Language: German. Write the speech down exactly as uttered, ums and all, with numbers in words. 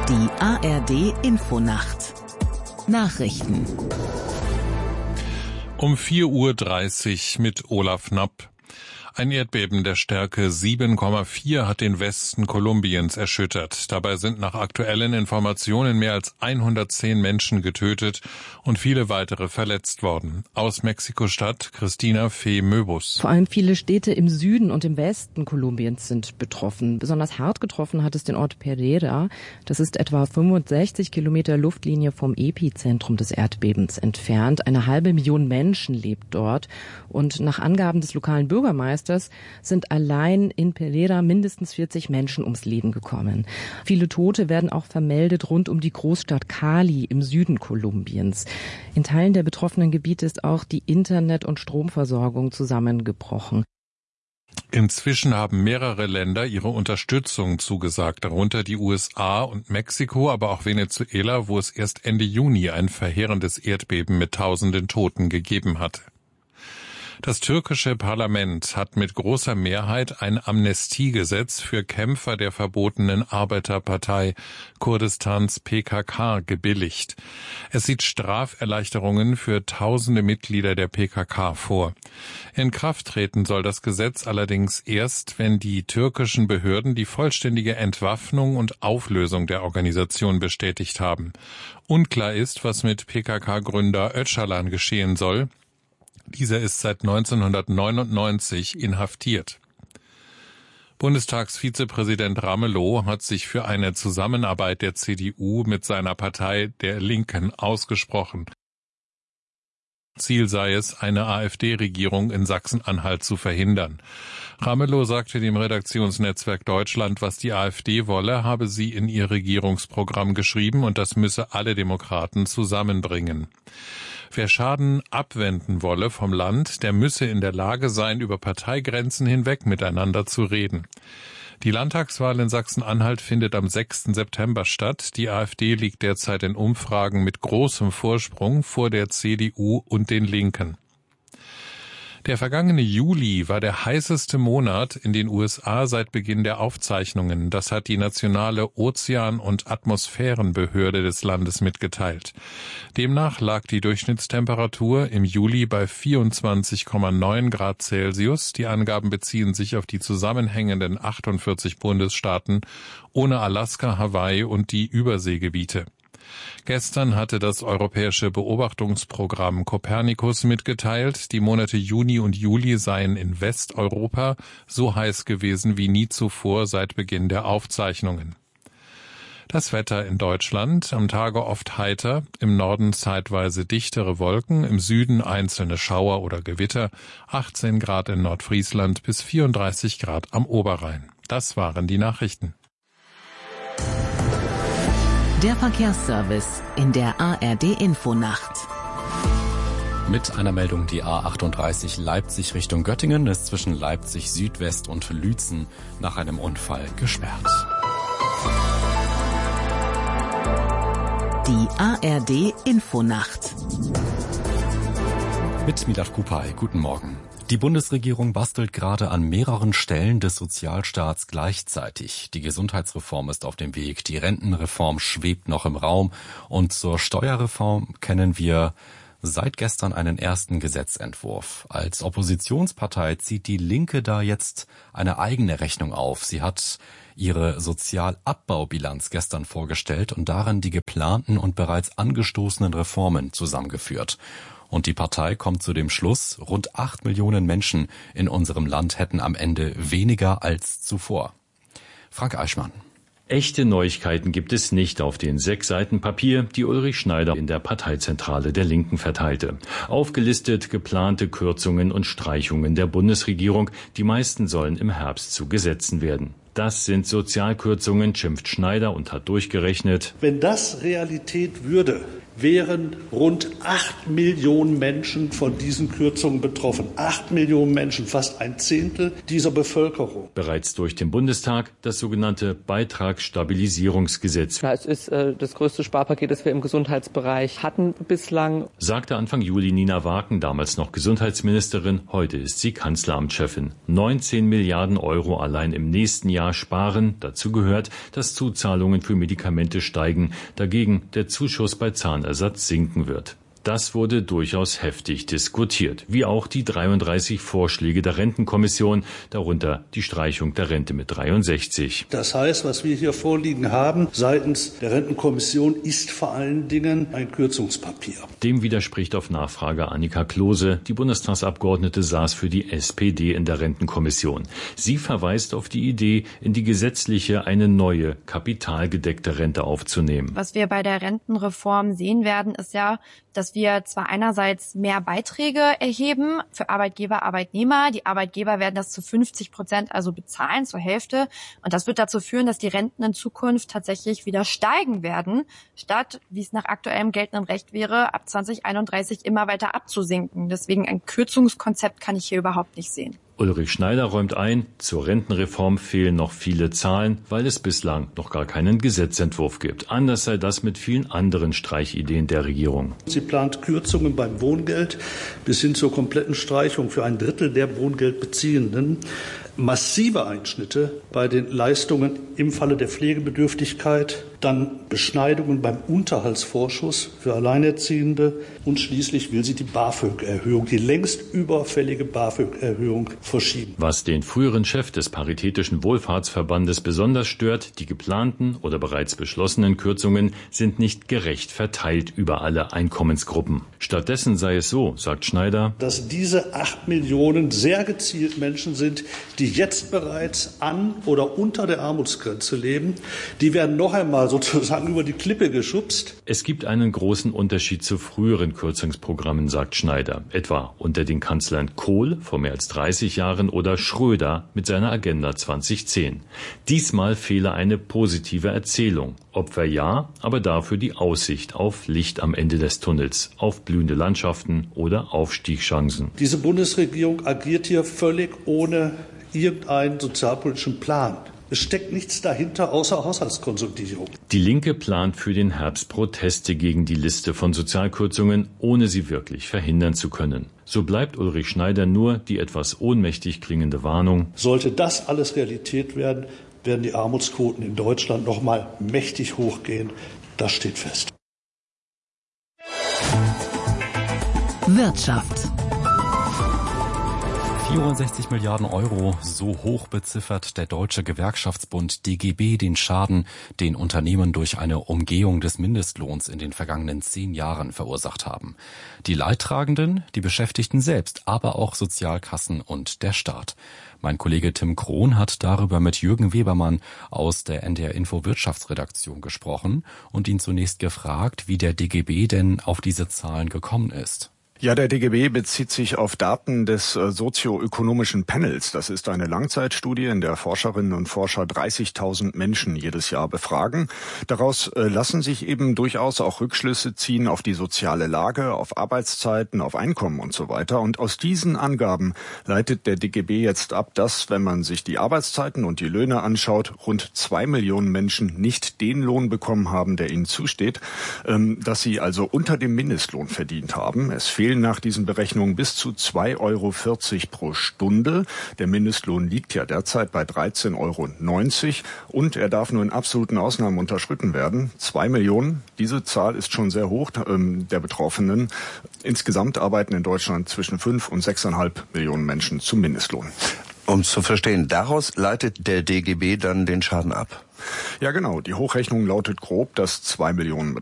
Die A R D-Infonacht. Nachrichten. Um vier Uhr dreißig mit Olaf Knapp. Ein Erdbeben der Stärke sieben Komma vier hat den Westen Kolumbiens erschüttert. Dabei sind nach aktuellen Informationen mehr als hundertzehn Menschen getötet und viele weitere verletzt worden. Aus Mexiko-Stadt Christina Fee-Möbus. Vor allem viele Städte im Süden und im Westen Kolumbiens sind betroffen. Besonders hart getroffen hat es den Ort Pereira. Das ist etwa fünfundsechzig Kilometer Luftlinie vom Epizentrum des Erdbebens entfernt. Eine halbe Million Menschen lebt dort. Und nach Angaben des lokalen Bürgermeisters sind allein in Pereira mindestens vierzig Menschen ums Leben gekommen. Viele Tote werden auch vermeldet rund um die Großstadt Cali im Süden Kolumbiens. In Teilen der betroffenen Gebiete ist auch die Internet- und Stromversorgung zusammengebrochen. Inzwischen haben mehrere Länder ihre Unterstützung zugesagt, darunter die U S A und Mexiko, aber auch Venezuela, wo es erst Ende Juni ein verheerendes Erdbeben mit tausenden Toten gegeben hatte. Das türkische Parlament hat mit großer Mehrheit ein Amnestiegesetz für Kämpfer der verbotenen Arbeiterpartei Kurdistans P K K gebilligt. Es sieht Straferleichterungen für tausende Mitglieder der P K K vor. In Kraft treten soll das Gesetz allerdings erst, wenn die türkischen Behörden die vollständige Entwaffnung und Auflösung der Organisation bestätigt haben. Unklar ist, was mit P K K-Gründer Öcalan geschehen soll. Dieser ist seit neunzehnhundertneunundneunzig inhaftiert. Bundestagsvizepräsident Ramelow hat sich für eine Zusammenarbeit der C D U mit seiner Partei der Linken ausgesprochen. Ziel sei es, eine AfD-Regierung in Sachsen-Anhalt zu verhindern. Ramelow sagte dem Redaktionsnetzwerk Deutschland, was die AfD wolle, habe sie in ihr Regierungsprogramm geschrieben und das müsse alle Demokraten zusammenbringen. Wer Schaden abwenden wolle vom Land, der müsse in der Lage sein, über Parteigrenzen hinweg miteinander zu reden. Die Landtagswahl in Sachsen-Anhalt findet am sechsten September statt. Die AfD liegt derzeit in Umfragen mit großem Vorsprung vor der C D U und den Linken. Der vergangene Juli war der heißeste Monat in den U S A seit Beginn der Aufzeichnungen. Das hat die nationale Ozean- und Atmosphärenbehörde des Landes mitgeteilt. Demnach lag die Durchschnittstemperatur im Juli bei vierundzwanzig Komma neun Grad Celsius. Die Angaben beziehen sich auf die zusammenhängenden achtundvierzig Bundesstaaten ohne Alaska, Hawaii und die Überseegebiete. Gestern hatte das europäische Beobachtungsprogramm Copernicus mitgeteilt, die Monate Juni und Juli seien in Westeuropa so heiß gewesen wie nie zuvor seit Beginn der Aufzeichnungen. Das Wetter in Deutschland, am Tage oft heiter, im Norden zeitweise dichtere Wolken, im Süden einzelne Schauer oder Gewitter, achtzehn Grad in Nordfriesland bis vierunddreißig Grad am Oberrhein. Das waren die Nachrichten. Der Verkehrsservice in der A R D-Infonacht. Mit einer Meldung die A achtunddreißig Leipzig Richtung Göttingen ist zwischen Leipzig Südwest und Lützen nach einem Unfall gesperrt. Die A R D-Infonacht. Mit Milad Kupay, guten Morgen. Die Bundesregierung bastelt gerade an mehreren Stellen des Sozialstaats gleichzeitig. Die Gesundheitsreform ist auf dem Weg, die Rentenreform schwebt noch im Raum und zur Steuerreform kennen wir seit gestern einen ersten Gesetzentwurf. Als Oppositionspartei zieht die Linke da jetzt eine eigene Rechnung auf. Sie hat ihre Sozialabbaubilanz gestern vorgestellt und darin die geplanten und bereits angestoßenen Reformen zusammengeführt. Und die Partei kommt zu dem Schluss, rund acht Millionen Menschen in unserem Land hätten am Ende weniger als zuvor. Frank Eichmann. Echte Neuigkeiten gibt es nicht auf den sechs Seiten Papier, die Ulrich Schneider in der Parteizentrale der Linken verteilte. Aufgelistet geplante Kürzungen und Streichungen der Bundesregierung, die meisten sollen im Herbst zu Gesetzen werden. Das sind Sozialkürzungen, schimpft Schneider und hat durchgerechnet. Wenn das Realität würde, wären rund acht Millionen Menschen von diesen Kürzungen betroffen. Acht Millionen Menschen, fast ein Zehntel dieser Bevölkerung. Bereits durch den Bundestag das sogenannte Beitragsstabilisierungsgesetz. Ja, es ist äh, das größte Sparpaket, das wir im Gesundheitsbereich hatten bislang. Sagte Anfang Juli Nina Waken, damals noch Gesundheitsministerin, heute ist sie Kanzleramtschefin. neunzehn Milliarden Euro allein im nächsten Jahr sparen. Dazu gehört, dass Zuzahlungen für Medikamente steigen, dagegen der Zuschuss bei Zahnersatz sinken wird. Das wurde durchaus heftig diskutiert, wie auch die dreiunddreißig Vorschläge der Rentenkommission, darunter die Streichung der Rente mit dreiundsechzig. Das heißt, was wir hier vorliegen haben seitens der Rentenkommission, ist vor allen Dingen ein Kürzungspapier. Dem widerspricht auf Nachfrage Annika Klose. Die Bundestagsabgeordnete saß für die S P D in der Rentenkommission. Sie verweist auf die Idee, in die gesetzliche eine neue, kapitalgedeckte Rente aufzunehmen. Was wir bei der Rentenreform sehen werden, ist ja, dass wir zwar einerseits mehr Beiträge erheben für Arbeitgeber, Arbeitnehmer. Die Arbeitgeber werden das zu fünfzig Prozent also bezahlen, zur Hälfte. Und das wird dazu führen, dass die Renten in Zukunft tatsächlich wieder steigen werden, statt, wie es nach aktuellem geltendem Recht wäre, ab zwanzig einunddreißig immer weiter abzusinken. Deswegen ein Kürzungskonzept kann ich hier überhaupt nicht sehen. Ulrich Schneider räumt ein, zur Rentenreform fehlen noch viele Zahlen, weil es bislang noch gar keinen Gesetzentwurf gibt. Anders sei das mit vielen anderen Streichideen der Regierung. Sie plant Kürzungen beim Wohngeld bis hin zur kompletten Streichung für ein Drittel der Wohngeldbeziehenden. Massive Einschnitte bei den Leistungen im Falle der Pflegebedürftigkeit, dann Beschneidungen beim Unterhaltsvorschuss für Alleinerziehende und schließlich will sie die BAföG-Erhöhung, die längst überfällige BAföG-Erhöhung verschieben. Was den früheren Chef des Paritätischen Wohlfahrtsverbandes besonders stört, die geplanten oder bereits beschlossenen Kürzungen sind nicht gerecht verteilt über alle Einkommensgruppen. Stattdessen sei es so, sagt Schneider, dass diese acht Millionen sehr gezielt Menschen sind, die jetzt bereits an oder unter der Armutsgrenze leben. Die werden noch einmal sozusagen über die Klippe geschubst. Es gibt einen großen Unterschied zu früheren Kürzungsprogrammen, sagt Schneider. Etwa unter den Kanzlern Kohl vor mehr als dreißig Jahren oder Schröder mit seiner Agenda zweitausendzehn. Diesmal fehle eine positive Erzählung. Opfer ja, aber dafür die Aussicht auf Licht am Ende des Tunnels, auf blühende Landschaften oder Aufstiegschancen. Diese Bundesregierung agiert hier völlig ohne irgendeinen sozialpolitischen Plan. Es steckt nichts dahinter außer Haushaltskonsolidierung. Die Linke plant für den Herbst Proteste gegen die Liste von Sozialkürzungen, ohne sie wirklich verhindern zu können. So bleibt Ulrich Schneider nur die etwas ohnmächtig klingende Warnung. Sollte das alles Realität werden, werden die Armutsquoten in Deutschland noch mal mächtig hochgehen. Das steht fest. Wirtschaft. vierundsechzig Milliarden Euro, so hoch beziffert der Deutsche Gewerkschaftsbund D G B den Schaden, den Unternehmen durch eine Umgehung des Mindestlohns in den vergangenen zehn Jahren verursacht haben. Die Leidtragenden, die Beschäftigten selbst, aber auch Sozialkassen und der Staat. Mein Kollege Tim Krohn hat darüber mit Jürgen Webermann aus der N D R Info Wirtschaftsredaktion gesprochen und ihn zunächst gefragt, wie der D G B denn auf diese Zahlen gekommen ist. Ja, der D G B bezieht sich auf Daten des äh, sozioökonomischen Panels. Das ist eine Langzeitstudie, in der Forscherinnen und Forscher dreißigtausend Menschen jedes Jahr befragen. Daraus äh, lassen sich eben durchaus auch Rückschlüsse ziehen auf die soziale Lage, auf Arbeitszeiten, auf Einkommen und so weiter. Und aus diesen Angaben leitet der D G B jetzt ab, dass, wenn man sich die Arbeitszeiten und die Löhne anschaut, rund zwei Millionen Menschen nicht den Lohn bekommen haben, der ihnen zusteht, ähm, dass sie also unter dem Mindestlohn verdient haben. Es fehlt nach diesen Berechnungen bis zu zwei Euro vierzig pro Stunde. Der Mindestlohn liegt ja derzeit bei dreizehn Euro neunzig und er darf nur in absoluten Ausnahmen unterschritten werden. Zwei Millionen, diese Zahl ist schon sehr hoch ähm, der Betroffenen. Insgesamt arbeiten in Deutschland zwischen fünf und sechseinhalb Millionen Menschen zum Mindestlohn. Um es zu verstehen, daraus leitet der D G B dann den Schaden ab? Ja, genau. Die Hochrechnung lautet grob, dass zwei Millionen